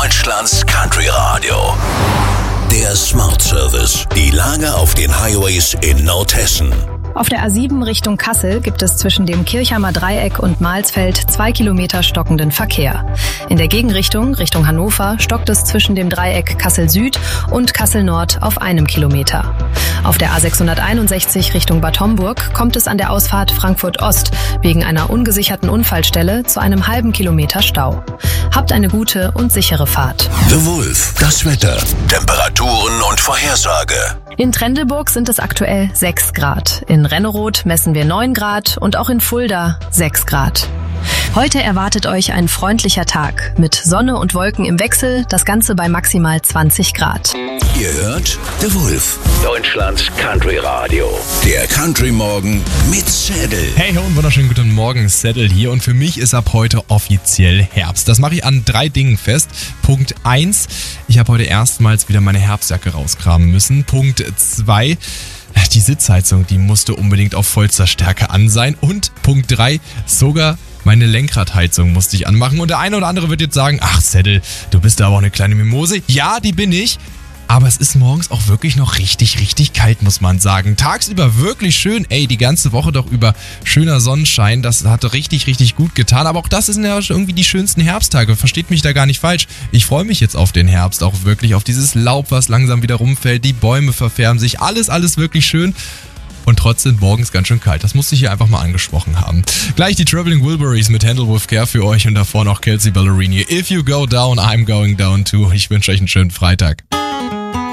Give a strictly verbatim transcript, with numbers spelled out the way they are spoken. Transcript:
Deutschlands Country Radio. Der Smart Service. Die Lage auf den Highways in Nordhessen. Auf der A sieben Richtung Kassel gibt es zwischen dem Kirchheimer Dreieck und Mahlsfeld zwei Kilometer stockenden Verkehr. In der Gegenrichtung, Richtung Hannover, stockt es zwischen dem Dreieck Kassel Süd und Kassel Nord auf einem Kilometer. Auf der A sechshunderteinundsechzig Richtung Bad Homburg kommt es an der Ausfahrt Frankfurt Ost wegen einer ungesicherten Unfallstelle zu einem halben Kilometer Stau. Habt eine gute und sichere Fahrt. The Wolf, das Wetter, Temperaturen und Vorhersage. In Trendelburg sind es aktuell sechs Grad. In Renneroth messen wir neun Grad und auch in Fulda sechs Grad. Heute erwartet euch ein freundlicher Tag mit Sonne und Wolken im Wechsel, das Ganze bei maximal zwanzig Grad. Ihr hört The Wolf, Deutschlands Country Radio. Der Country Morgen mit Saddle. Hey und wunderschönen guten Morgen, Saddle hier und für mich ist ab heute offiziell Herbst. Das mache ich an drei Dingen fest. Punkt eins, ich habe heute erstmals wieder meine Herbstjacke rauskramen müssen. Punkt zwei, die Sitzheizung, die musste unbedingt auf vollster Stärke an sein. Und Punkt drei, sogar meine Lenkradheizung musste ich anmachen. Und der eine oder andere wird jetzt sagen, ach Saddle, du bist da aber auch eine kleine Mimose. Ja, die bin ich. Aber es ist morgens auch wirklich noch richtig, richtig kalt, muss man sagen. Tagsüber wirklich schön. Ey, die ganze Woche doch über schöner Sonnenschein. Das hat richtig, richtig gut getan. Aber auch das sind ja irgendwie die schönsten Herbsttage. Versteht mich da gar nicht falsch. Ich freue mich jetzt auf den Herbst. Auch wirklich auf dieses Laub, was langsam wieder rumfällt. Die Bäume verfärben sich. Alles, alles wirklich schön. Und trotzdem morgens ganz schön kalt. Das musste ich hier einfach mal angesprochen haben. Gleich die Traveling Wilburys mit Handle with Care für euch und davor noch Kelsea Ballerini. If you go down, I'm going down too. Ich wünsche euch einen schönen Freitag.